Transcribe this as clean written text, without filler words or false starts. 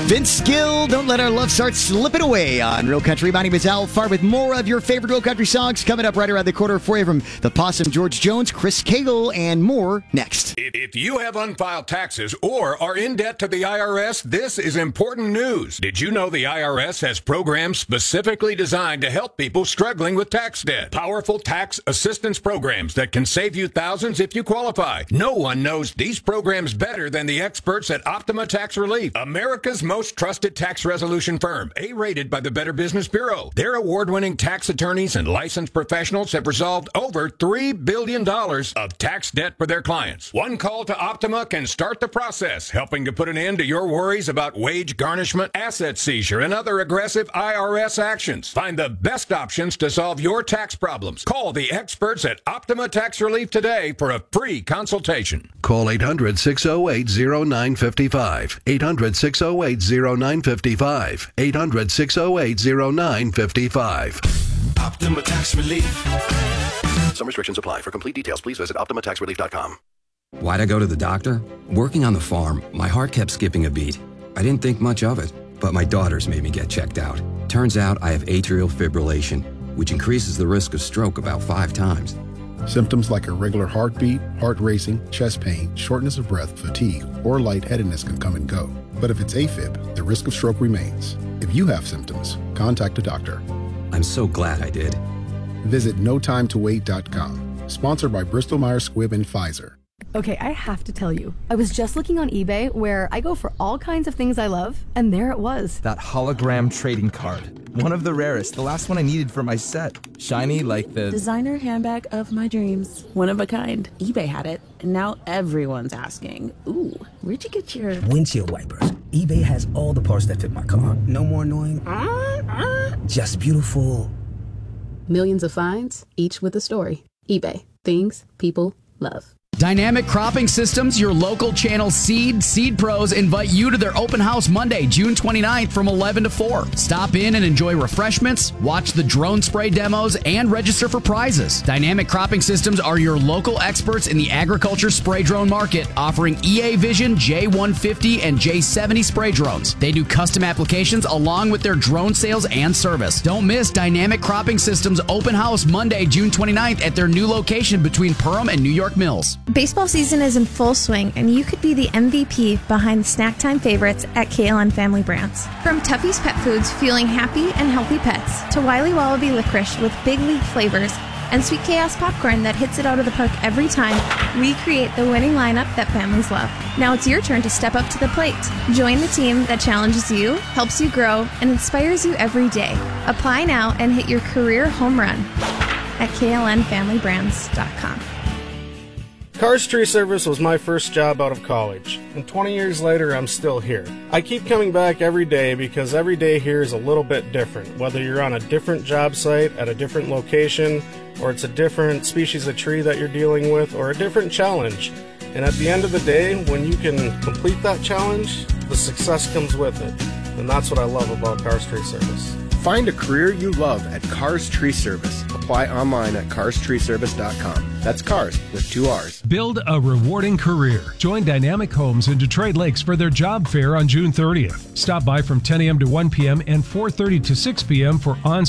Vince Gill, Don't Let Our Love Start Slipping Away on Real Country. My name is Al Farr with more of your favorite Real Country songs coming up right around the corner for you from the Possum, George Jones, Chris Cagle, and more next. If you have unfiled taxes or are in debt to the IRS, this is important news. Did you know the IRS has programs specifically designed to help people struggling with tax debt? Powerful tax assistance programs that can save you thousands if you qualify. No one knows these programs better than the experts at Optima Tax Relief, America's most trusted tax resolution firm, A-rated by the Better Business Bureau. Their award-winning tax attorneys and licensed professionals have resolved over $3 billion of tax debt for their clients. One call to Optima can start the process, helping to put an end to your worries about wage garnishment, asset seizure, and other aggressive IRS actions. Find the best options to solve your tax problems. Call the experts at Optima Tax Relief today for a free consultation. Call 800-608-0955. 800-608-0955. 800-608-0955. Optima Tax Relief. Some restrictions apply. For complete details, please visit OptimaTaxRelief.com. Why'd I go to the doctor? Working on the farm, my heart kept skipping a beat. I didn't think much of it, but my daughters made me get checked out. Turns out I have atrial fibrillation, which increases the risk of stroke about 5 times. Symptoms like irregular heartbeat, heart racing, chest pain, shortness of breath, fatigue, or lightheadedness can come and go. But if it's AFib, the risk of stroke remains. If you have symptoms, contact a doctor. I'm so glad I did. Visit notimetowait.com. Sponsored by Bristol Myers Squibb and Pfizer. Okay, I have to tell you, I was just looking on eBay where I go for all kinds of things I love, and there it was. That hologram trading card. One of the rarest, the last one I needed for my set. Shiny like the designer handbag of my dreams. One of a kind. eBay had it, and now everyone's asking, ooh, where'd you get your windshield wipers? eBay has all the parts that fit my car. No more annoying. Just beautiful. Millions of finds, each with a story. eBay. Things people love. Dynamic Cropping Systems, your local channel Seed Pros invite you to their open house Monday, June 29th from 11 to 4. Stop in and enjoy refreshments, watch the drone spray demos, and register for prizes. Dynamic Cropping Systems are your local experts in the agriculture spray drone market, offering EA Vision, J150, and J70 spray drones. They do custom applications along with their drone sales and service. Don't miss Dynamic Cropping Systems open house Monday, June 29th at their new location between Perham and New York Mills. Baseball season is in full swing, and you could be the MVP behind the snack time favorites at KLN Family Brands. From Tuffy's Pet Foods, fueling happy and healthy pets, to Wiley Wallaby Licorice with big league flavors, and Sweet Chaos Popcorn that hits it out of the park every time, we create the winning lineup that families love. Now it's your turn to step up to the plate. Join the team that challenges you, helps you grow, and inspires you every day. Apply now and hit your career home run at klnfamilybrands.com. Cars Tree Service was my first job out of college, and 20 years later I'm still here. I keep coming back every day because every day here is a little bit different, whether you're on a different job site at a different location, or it's a different species of tree that you're dealing with, or a different challenge. And at the end of the day, when you can complete that challenge, the success comes with it. And that's what I love about Cars Tree Service. Find a career you love at Cars Tree Service. Apply online at carstreeservice.com. That's cars with 2 R's. Build a rewarding career. Join Dynamic Homes in Detroit Lakes for their job fair on June 30th. Stop by from 10 a.m. to 1 p.m. and 4:30 to 6 p.m. for on